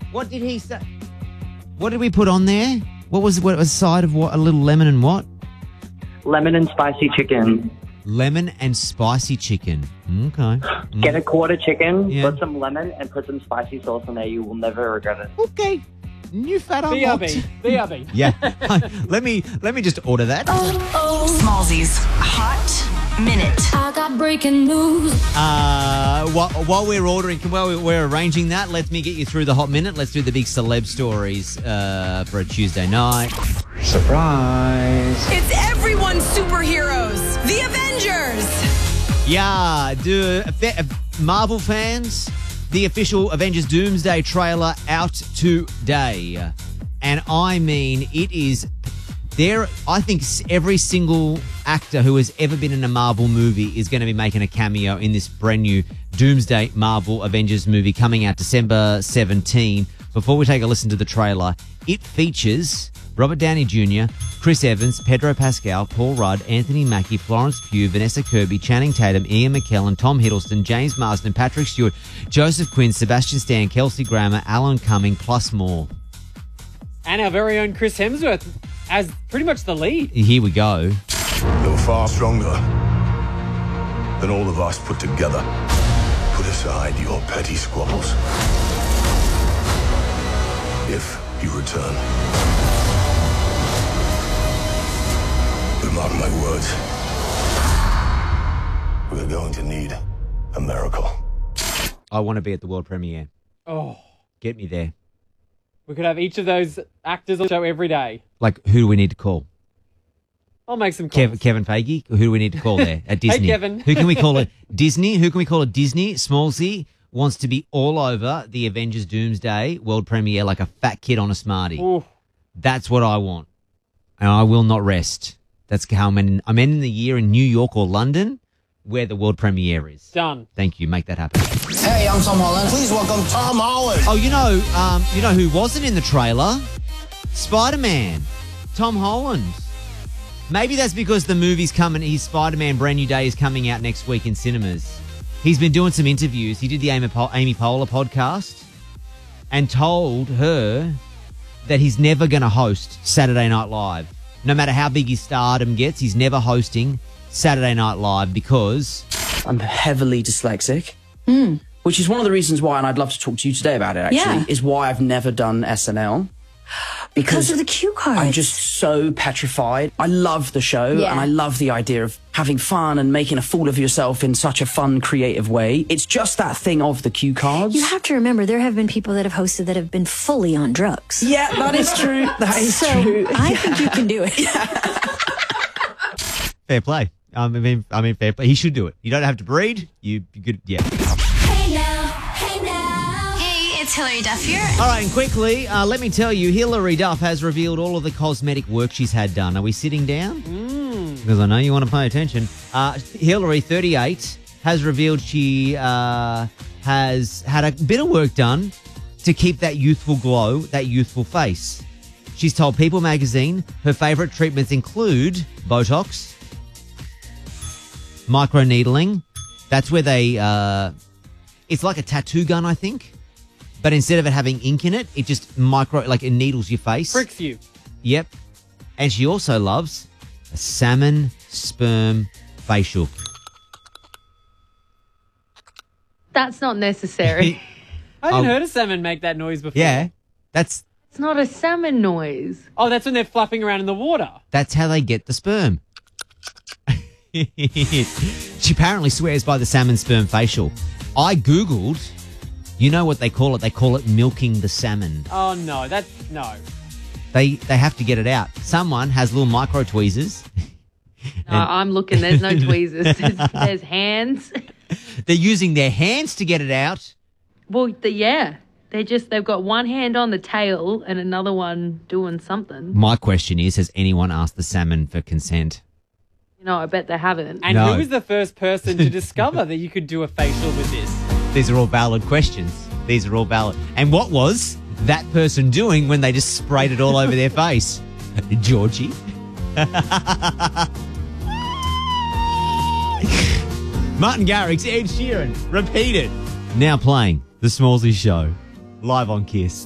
What did he say? What did we put on there? What was a side of what? A little lemon and what? Lemon and spicy chicken. Lemon and spicy chicken. Okay. Get a quarter chicken, Yeah. put some lemon, and put some spicy sauce in there. You will never regret it. Okay. New fat unlocked. BRB. Yeah. let me just order that. Smallzy's Hot Minute. I got breaking news. While we're ordering, while we're arranging that, let me get you through the hot minute. Let's do the big celeb stories for a Tuesday night. Surprise! It's everyone's superheroes, the Avengers. Yeah, Marvel fans, the official Avengers Doomsday trailer out today. And I mean, it is there. I think every single actor who has ever been in a Marvel movie is going to be making a cameo in this brand new Doomsday Marvel Avengers movie coming out December 17. Before we take a listen to the trailer, it features Robert Downey Jr., Chris Evans, Pedro Pascal, Paul Rudd, Anthony Mackie, Florence Pugh, Vanessa Kirby, Channing Tatum, Ian McKellen, Tom Hiddleston, James Marsden, Patrick Stewart, Joseph Quinn, Sebastian Stan, Kelsey Grammer, Alan Cumming, plus more. And our very own Chris Hemsworth as pretty much the lead. Here we go. You're far stronger than all of us put together. Put aside your petty squabbles. If you return, but mark my words, we're going to need a miracle. I want to be at the world premiere. Oh, Get me there. we could have each of those actors on the show every day. Like, who do we need to call? I'll make some calls. Kevin Feige? Who do we need to call there at Disney? Kevin. Who can we call it? Disney? Who can we call it? Disney? Smallsy wants to be all over the Avengers Doomsday world premiere like a fat kid on a Smartie. Ooh. That's what I want. And I will not rest. That's how I'm ending the year in New York or London where the world premiere is. Done. Thank you. Make that happen. Hey, I'm Tom Holland. Please welcome Tom Holland! Oh, you know who wasn't in the trailer? Spider-Man. Tom Holland. Maybe that's because the movie's coming. His Spider-Man Brand New Day is coming out next week in cinemas. He's been doing some interviews. He did the Amy Poehler podcast and told her that he's never going to host Saturday Night Live. No matter how big his stardom gets, he's never hosting Saturday Night Live because I'm heavily dyslexic, which is one of the reasons why, and I'd love to talk to you today about it, actually, is why I've never done SNL. Because of the cue cards. I'm just so petrified. I love the show, and I love the idea of having fun and making a fool of yourself in such a fun, creative way. It's just that thing of the cue cards. You have to remember, there have been people that have hosted that have been fully on drugs. Yeah, that is true. That is true. I think you can do it. fair play. I mean, fair play. He should do it. You don't have to breed. You could, yeah. Hey now, hey now. Hey, it's Hilary Duff here. All right, and quickly, let me tell you, Hilary Duff has revealed all of the cosmetic work she's had done. Are we sitting down? Because I know you want to pay attention. Hilary, 38, has revealed she has had a bit of work done to keep that youthful glow, that youthful face. She's told People magazine her favourite treatments include Botox, microneedling. That's where they, it's like a tattoo gun, I think. But instead of it having ink in it, it just it needles your face. Pricks you. Yep. And she also loves a salmon sperm facial. That's not necessary. I haven't heard a salmon make that noise before. Yeah. That's It's not a salmon noise. Oh, that's when they're flapping around in the water. That's how they get the sperm. She apparently swears by the salmon sperm facial. I Googled, you know what they call it? They call it milking the salmon. Oh, no. No. They have to get it out. Someone has little micro tweezers. I'm looking. There's no tweezers. There's hands. They're using their hands to get it out. Well, they've got one hand on the tail and another one doing something. My question is, has anyone asked the salmon for consent? I bet they haven't. And No. who was the first person to discover that you could do a facial with this? These are all valid questions. These are all valid. And what was that person doing when they just sprayed it all over their face? Georgie? Martin Garrix, Ed Sheeran, repeat it. Now playing The Smallsy Show, live on KISS.